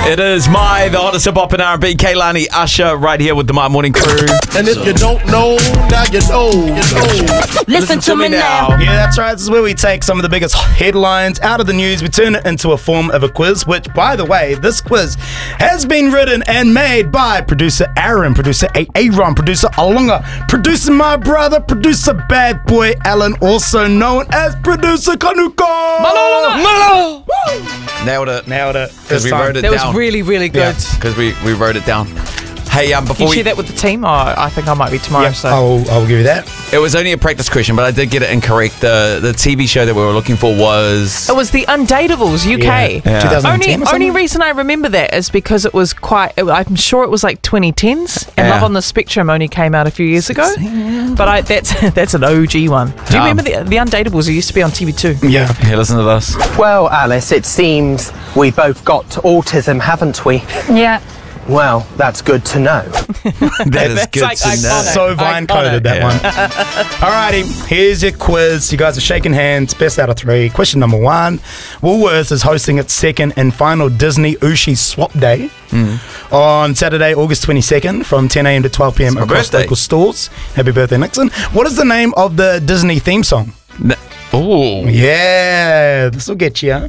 It is the hottest hip hop and R&B. Kaylani, Usher, right here with the My Morning Crew. And if you don't know, now you know. Listen to me now. Yeah, that's right. This is where we take some of the biggest headlines out of the news. We turn it into a form of a quiz, which, by the way, this quiz has been written and made by producer Aaron, producer Aaron, producer Alunga, producer my brother, producer Bad Boy Alan, also known as producer Kanuko. Malo. Nailed it. Because we wrote it That down. was really, really good. Because we wrote it down. Hey, Can before you share that with the team? I think I might be tomorrow. Yep, So I'll give you that. It was only a practice question, but I did get it incorrect. The TV show that we were looking for was... it was the Undateables UK. Yeah. 2010 or Only something? reason I remember that is because it was I'm sure it was like 2010s, and Yeah. Love on the Spectrum only came out a few years ago. But that's an OG one. Do you remember the Undateables? It used to be on TV2. Yeah. Here, listen to this. Well, Alice, it seems we both got autism, haven't we? Yeah. Well, that's good to know. That is good like to know. iconic. So Vine coded that one. Alrighty, here's your quiz. You guys are shaking hands. Best out of 3. Question number 1. Woolworths is hosting its second and final Disney Ushi Swap Day on Saturday, August 22nd from 10 a.m. to 12 p.m. my across birthday. local stores. Happy birthday, Nixon. What is the name of the Disney theme song? Oh. Yeah, this will get you.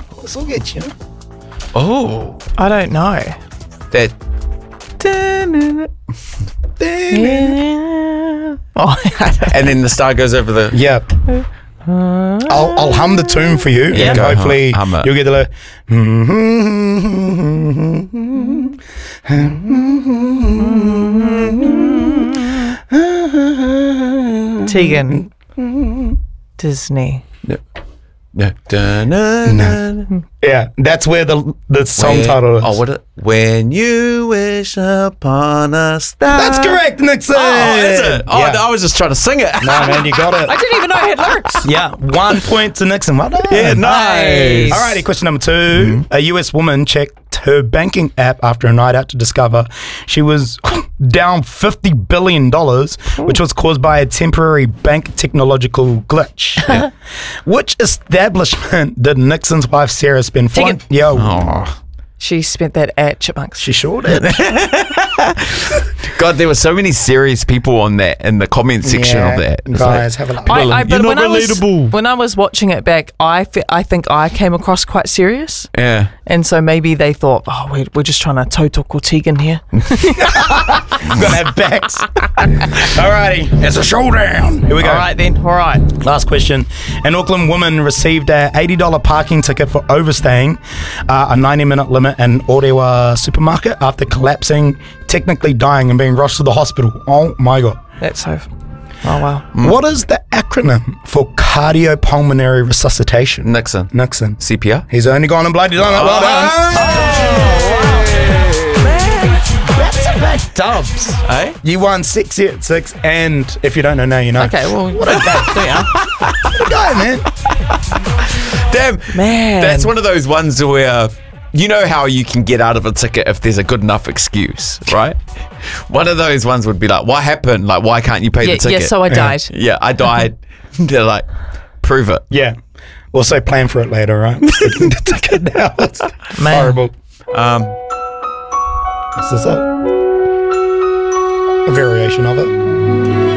Oh. I don't know. That... Yeah. Oh, And then the star goes over the... Yep. I'll hum the tune for you. Yeah, and go hopefully hum it. you'll get the Tegan. Disney. yeah. That's where the song title is. Oh, what? When you wish upon a star. That's correct, Nixon. Oh, is it? Oh, yeah. I was just trying to sing it. No, man, you got it. I didn't even know it had lyrics. Yeah, 1 point to Nixon. Well done. Yeah, nice. Alrighty, question number 2. A US woman checked her banking app after a night out to discover she was down $50 billion, which was caused by a temporary bank technological glitch. Which establishment did Nixon's wife Sarah spend Tegan. Yo. Oh. She spent that at Chipmunks. She sure did. God, there were so many serious people on that in the comment section of that. It's Guys, like, have a look. But You're not when relatable. when I was watching it back, I think I came across quite serious, yeah. and so maybe they thought, oh, we're just trying to toe-talk Tegan here. I'm gonna have backs. Alrighty, it's a showdown. Here we go. All right then. All right. Last question. An Auckland woman received a $80 parking ticket for overstaying a 90-minute limit in Orewa supermarket after collapsing, technically dying and being rushed to the hospital. Oh my God. That's so. Oh wow. What is the acronym for cardiopulmonary resuscitation? Nixon. Nixon. CPR. He's only gone and bloody done it. Well done. That's a bad dubs. Eh? You won 6 at 6, and if you don't know now, you know. Okay. Well, what a Good guy, man. Damn. man. That's one of those ones where... You know how you can get out of a ticket if there's a good enough excuse, right? One of those ones would be like, what happened? Like, why can't you pay the ticket? Yeah. So I died. Yeah, I died. They're like, prove it. Yeah. Also plan for it later, right? Sticking the ticket now. It's Man. horrible. This is it. A variation of it.